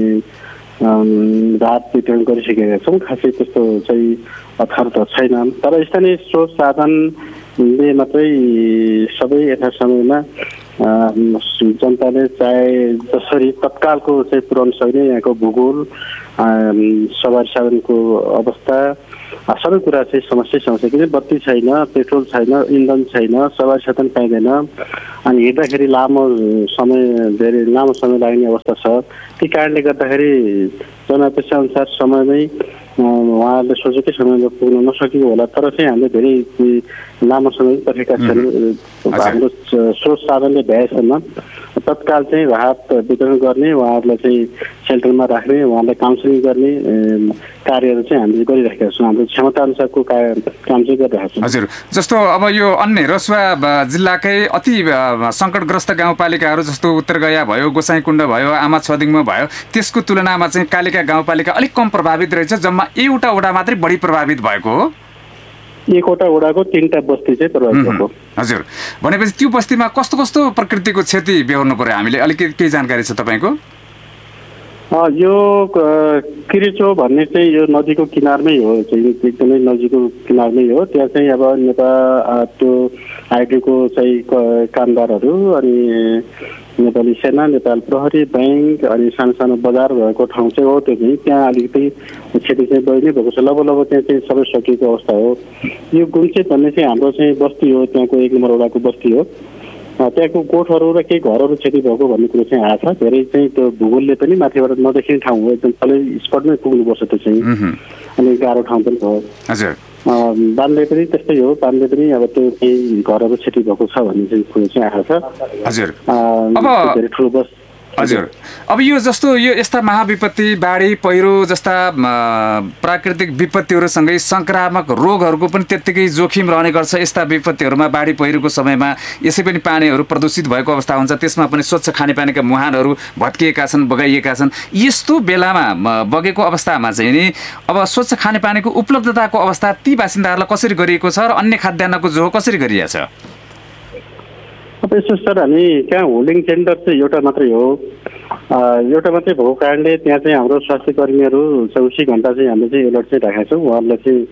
Speaker 6: राहत वितरण गरिसकेका छौँ। खासै त्यस्तो चाहिँ अथार त छैन, तर स्थानीय स्रोत साधनले मात्रै सबै यथा समयमा जनताले चाहे जसरी तत्कालको चाहिँ पुर्याउन सक्ने यहाँको भूगोल, सवारी साधनको अवस्था, सबै कुरा चाहिँ समस्या समस्या किन बत्ती छैन, पेट्रोल छैन, इन्धन छैन, सवारी साधन पाइँदैन, अनि हिँड्दाखेरि लामो समय धेरै लामो समय लाग्ने अवस्था छ। त्यही कारणले गर्दाखेरि जनअपेक्षा अनुसार समयमै उहाँहरूले सोचेकै समयमा पुग्न नसकेको होला, तर चाहिँ हामीले धेरै लामो समय पर्खेका छैनौँ। हाम्रो स्रोत साधनले भ्याएसम्म तत्काल चाहिँ राहत वितरण गर्ने, उहाँहरूलाई चाहिँ सेल्टरमा राख्ने, उहाँहरूलाई काउन्सिलिङ गर्ने कार्यहरू चाहिँ हामीले गरिरहेका छौँ। हाम्रो क्षमता अनुसारको काम चाहिँ गरिरहेका छौँ।
Speaker 2: हजुर, जस्तो अब यो अन्य रसुवा जिल्लाकै अति सङ्कटग्रस्त गाउँपालिकाहरू जस्तो उत्तरगया भयो, गोसाइँकुण्ड भयो, आमा छोदिङमा भयो, त्यसको तुलनामा चाहिँ कालिका गाउँपालिका अलिक कम प्रभावित रहेछ। जम्मा एउटा वडा मात्रै बढी प्रभावित भएको हो।
Speaker 6: एकवटा वडाको तीनटा बस्ती चाहिँ प्रभावित भएको।
Speaker 2: हजुर, भनेपछि त्यो बस्तीमा कस्तो कस्तो प्रकृतिको क्षति बेहोर्नु पर्यो? हामीले अलिकति केही जानकारी छ तपाईँको?
Speaker 6: यो किरिचो भन्ने चाहिँ यो नदीको किनारमै हो, चाहिँ एकदमै नदीको किनारमै हो। त्यहाँ चाहिँ अब नेपाल त्यो आइडीको चाहिँ कामदारहरू अनि नेपाली सेना, नेपाल प्रहरी, ब्याङ्क अनि सानो सानो बजार भएको ठाउँ चाहिँ हो। त्यो चाहिँ त्यहाँ अलिकति क्षति चाहिँ बढी नै भएको छ। लगभग लगभग त्यहाँ चाहिँ सबै सकिएको अवस्था हो। यो गुम्चे भन्ने चाहिँ हाम्रो चाहिँ बस्ती हो, त्यहाँको एक नम्बर वडाको बस्ती हो। त्यहाँको गोठहरू र केही घरहरू क्षति भएको भन्ने कुरो चाहिँ आएको छ। धेरै चाहिँ त्यो भूगोलले पनि माथिबाट नदेखिने ठाउँ हो, एकदम तलै स्पटमै पुग्नुपर्छ त्यो चाहिँ, अनि गाह्रो ठाउँ पनि हो।
Speaker 2: हजुर,
Speaker 6: बान्दै पनि त्यस्तै हो, बान्दै पनि अब त्यो केही घरहरू क्षति भएको छ भन्ने चाहिँ कुरो चाहिँ आएको छ।
Speaker 2: हजुर,
Speaker 6: अब धेरै ठुलो बस
Speaker 2: हजुर। अब यो जस्तो यो यस्ता महाविपत्ति बाढी पहिरो जस्ता प्राकृतिक विपत्तिहरूसँगै संक्रामक रोगहरूको पनि त्यत्तिकै जोखिम रहने गर्छ। यस्ता विपत्तिहरूमा बाढी पहिरोको समयमा यसै पनि पानीहरू प्रदूषित भएको अवस्था हुन्छ, त्यसमा पनि स्वच्छ खानेपानीका मुहानहरू भत्किएका छन्, बगाइएका छन्। यस्तो बेलामा बगेको अवस्थामा चाहिँ नि अब स्वच्छ खानेपानीको उपलब्धताको अवस्था ती बासिन्दाहरूलाई कसरी गरिएको छ र अन्य खाद्यान्नको जो कसरी गरिएको छ?
Speaker 6: अब यसो सर, हामी त्यहाँ होल्डिङ सेन्टर चाहिँ एउटा मात्रै हो, एउटा मात्रै भएको कारणले त्यहाँ चाहिँ हाम्रो स्वास्थ्य कर्मीहरू चौबिसै घन्टा चाहिँ हामीले चाहिँ एलर्ट चाहिँ राखेका छौँ। उहाँहरूलाई चाहिँ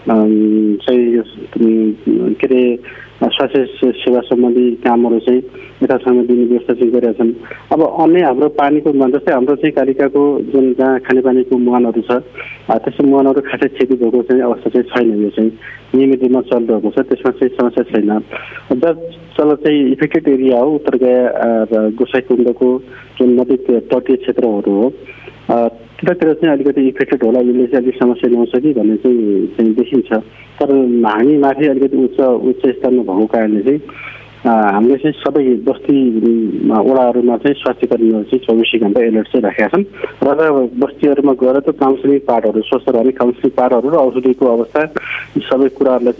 Speaker 6: चाहिँ के अरे स्वास्थ्य सेवा सम्बन्धी कामहरू चाहिँ यथासँग दिने व्यवस्था चाहिँ गरेका छन्। अब अन्य हाम्रो पानीको मुहान जस्तै हाम्रो चाहिँ कालिकाको जुन जहाँ खानेपानीको मुहानहरू छ, त्यस्तो मुहानहरू खासै क्षति भएको चाहिँ अवस्था चाहिँ छैन। यो चाहिँ नियमित रूपमा चलिरहेको छ, त्यसमा चाहिँ समस्या छैन। जब चल चाहिँ इफेक्टेड एरिया हो उत्तरगया र गोसाइकुण्डको जुन नदी तटीय क्षेत्रहरू हो, त्यतातिर चाहिँ अलिकति इफेक्टेड होला, यसले चाहिँ अलिक समस्या ल्याउँछ कि भन्ने चाहिँ चाहिँ देखिन्छ। तर हामी माथि अलिकति उच्च उच्च स्तरमा भएको कारणले चाहिँ हामीले चाहिँ सबै बस्ती वडाहरूमा चाहिँ स्वास्थ्य कर्मीहरू चाहिँ चौबिसै घन्टा एलर्ट चाहिँ राखेका छन् र बस्तीहरूमा गएर त्यो काउन्सिलिङ पार्टहरू, स्वस्थ रहने काउन्सिलिङ पार्टहरू र औषधिको अवस्था सबै कुराहरूलाई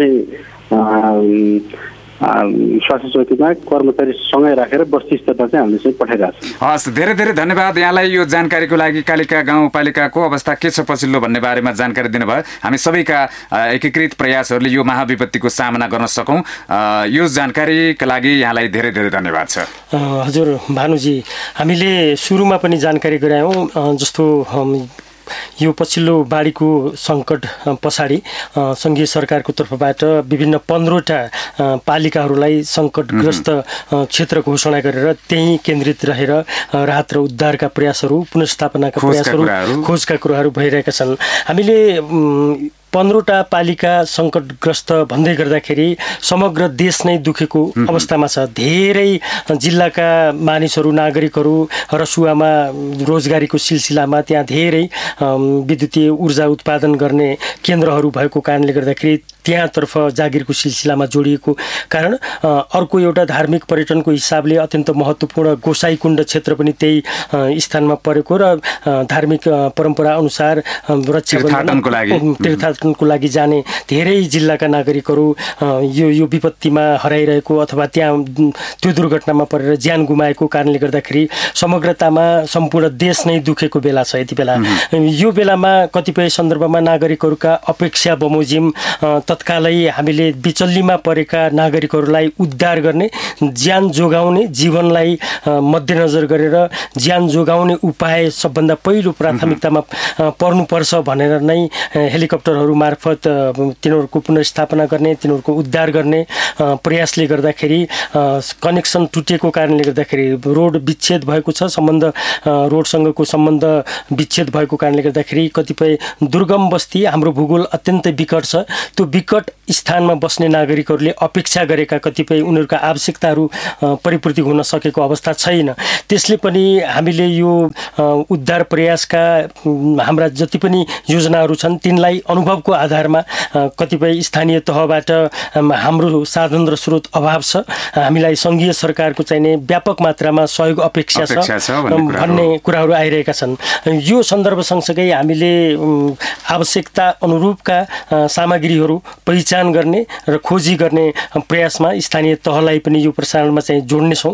Speaker 6: चाहिँ स्वास्थ्य चौकीमा कर्मचारी सँगै राखेर बस्ती स्तरमा चाहिँ हामीले चाहिँ पठाइरहेको छौँ।
Speaker 2: हस्, धेरै धेरै धन्यवाद यहाँलाई यो जानकारीको लागि। कालिका गाउँपालिकाको अवस्था के छ पछिल्लो भन्ने बारेमा जानकारी दिनुभयो। हामी सबैका एकीकृत प्रयासहरूले यो महाविपत्तिको सामना गर्न सकौँ, यो जानकारीका लागि यहाँलाई धेरै धेरै धन्यवाद छ।
Speaker 1: हजुर भानुजी, हामीले सुरुमा पनि जानकारी गरायौँ जस्तो यो पछिल्लो बाढीको सङ्कट पछाडि सङ्घीय सरकारको तर्फबाट विभिन्न पन्ध्रवटा पालिकाहरूलाई सङ्कटग्रस्त क्षेत्र घोषणा गरेर त्यहीँ केन्द्रित रहेर राहत र उद्धारका प्रयासहरू, पुनर्स्थापनाका प्रयासहरू, खोजका कुराहरू भइरहेका छन्। हामीले पन्ध्रवटा पालिका सङ्कटग्रस्त भन्दै गर्दाखेरि समग्र देश नै दुखेको अवस्थामा छ। धेरै जिल्लाका मानिसहरू, नागरिकहरू रसुवामा रोजगारीको सिलसिलामा त्यहाँ धेरै विद्युतीय ऊर्जा उत्पादन गर्ने केन्द्रहरू भएको कारणले गर्दाखेरि त्यहाँतर्फ जागिरको सिलसिलामा जोडिएको कारण अर्को एउटा धार्मिक पर्यटनको हिसाबले अत्यन्त महत्त्वपूर्ण गोसाइकुण्ड क्षेत्र पनि त्यही स्थानमा परेको र धार्मिक परम्परा अनुसार रक्षाबन्धनको लागि तीर्थाटनको लागि जाने धेरै जिल्लाका नागरिकहरू यो यो विपत्तिमा हराइरहेको अथवा त्यहाँ त्यो दुर्घटनामा परेर ज्यान गुमाएको कारणले गर्दाखेरि समग्रतामा सम्पूर्ण देश नै दुखेको बेला छ। यति बेला यो बेलामा कतिपय सन्दर्भमा नागरिकहरूका अपेक्षा बमोजिम तत्कालै हामीले बिचल्लीमा परेका नागरिकहरूलाई उद्धार गर्ने, ज्यान जोगाउने, जीवनलाई मध्यनजर गरेर ज्यान जोगाउने उपाय सबभन्दा पहिलो प्राथमिकतामा पर्नुपर्छ भनेर नै हेलिकप्टरहरू मार्फत तिनीहरूको पुनर्स्थापना गर्ने, तिनीहरूको उद्धार गर्ने प्रयासले गर्दाखेरि कनेक्सन टुटेको कारणले गर्दाखेरि रोड विच्छेद भएको छ, सम्बन्ध रोडसँगको सम्बन्ध विच्छेद भएको कारणले गर्दाखेरि कतिपय दुर्गम बस्ती, हाम्रो भूगोल अत्यन्तै विकट छ, त्यो विकट स्थानमा बस्ने नागरिकहरूले अपेक्षा गरेका कतिपय उनीहरूका आवश्यकताहरू परिपूर्ति हुन सकेको अवस्था छैन। त्यसले पनि हामीले यो उद्धार प्रयासका हाम्रा जति पनि योजनाहरू छन् तिनलाई अनुभवको आधारमा कतिपय स्थानीय तहबाट हाम्रो साधन र स्रोत अभाव छ, हामीलाई सङ्घीय सरकारको चाहिने व्यापक मात्रामा सहयोग अपेक्षा छ भन्ने कुराहरू आइरहेका छन्। यो सन्दर्भ सँगसँगै हामीले आवश्यकता अनुरूपका सामग्रीहरू पहिचान गर्ने र खोजी गर्ने प्रयासमा स्थानीय तहलाई पनि यो प्रसारणमा चाहिँ जोड्नेछौँ।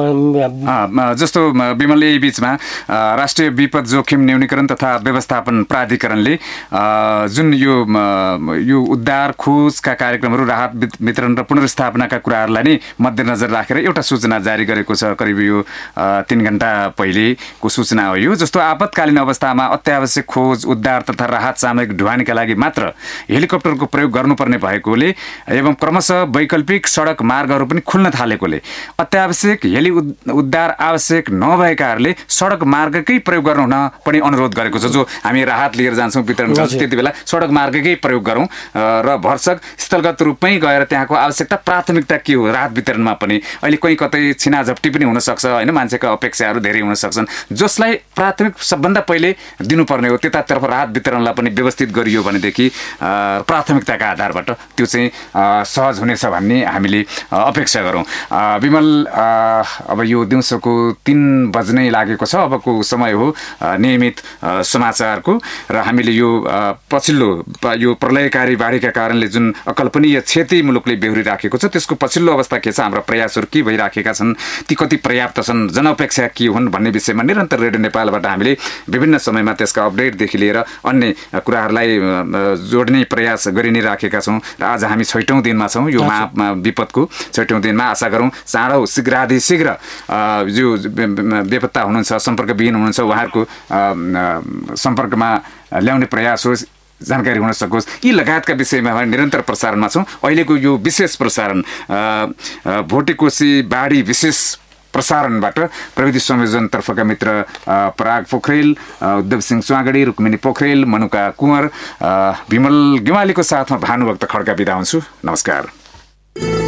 Speaker 2: जस्तो विमल यही बिचमा राष्ट्रिय विपद जोखिम न्यूनीकरण तथा व्यवस्थापन प्राधिकरणले जुन यो यो उद्धार खोजका कार्यक्रमहरू, राहत वितरण र पुनर्स्थापनाका कुराहरूलाई नै मध्यनजर राखेर एउटा सूचना जारी गरेको छ। करिब यो तीन घण्टा पहिलेको सूचना हो यो। जस्तो आपतकालीन अवस्थामा अत्यावश्यक खोज, उद्धार तथा राहत सामग्री ढुवानीका लागि मात्र हेलिकप्टरको प्रयोग गर्नुपर्ने भएकोले एवं क्रमशः वैकल्पिक सडक मार्गहरू पनि खुल्न थालेकोले अत्यावश्यक हेली उद्धार आवश्यक नभएकाहरूले सडक मार्गकै प्रयोग गर्नु हुन पनि अनुरोध गरेको छ। जो हामी राहत लिएर जान्छौँ, वितरण गर्छौँ, त्यति बेला सडक मार्गकै प्रयोग गरौँ र भरसक स्थलगत रूपमै गएर त्यहाँको आवश्यकता प्राथमिकता के हो राहत वितरणमा पनि। अहिले कहीँ कतै छिनाझप्टी पनि हुनसक्छ होइन, मान्छेका अपेक्षाहरू धेरै हुन सक्छन्, जसलाई प्राथमिक सबभन्दा पहिले दिनुपर्ने हो। त्यतातर्फ राहत वितरणलाई पनि व्यवस्थित गरियो भनेदेखि प्राथमिकताका आधारबाट त्यो चाहिँ सहज हुनेछ भन्ने हामीले अपेक्षा गरौँ। विमल, अब यो दिउँसोको तीन बज्नै लागेको छ, अबको समय हो नियमित समाचारको, र हामीले यो पछिल्लो यो प्रलयकारी बाढीका कारणले जुन अकल्पनीय क्षति मुलुकले बेहोरिराखेको छ त्यसको पछिल्लो अवस्था के छ, हाम्रा प्रयासहरू के भइराखेका छन्, ती कति पर्याप्त छन्, जनअपेक्षा के हुन् भन्ने विषयमा निरन्तर रेडियो नेपालबाट हामीले विभिन्न समयमा त्यसका अपडेटदेखि लिएर अन्य कुराहरूलाई जोड्ने प्रयास गरि नै राखेका छौँ। र आज हामी छैटौँ दिनमा छौँ यो महा विपदको छैटौँ दिनमा। आशा गरौँ चाँडो शीघ्रातिशीघ्र जो बेपत्ता हुनुहुन्छ, सम्पर्कविहीन हुनुहुन्छ, उहाँहरूको सम्पर्कमा ल्याउने प्रयास होस्, जानकारी हुन सकोस्, यी लगायतका विषयमा हामी निरन्तर प्रसारणमा छौँ। अहिलेको यो विशेष प्रसारण भोटेकोशी बाढी विशेष प्रसारणबाट प्रविधि संयोजनतर्फका मित्र पराग पोखरेल, उद्धव सिंह स्वागडी, रुक्मिनी पोखरेल, मनुका कुँवर, विमल गेवालीको साथमा भानुभक्त खड्का बिदा हुन्छु। नमस्कार।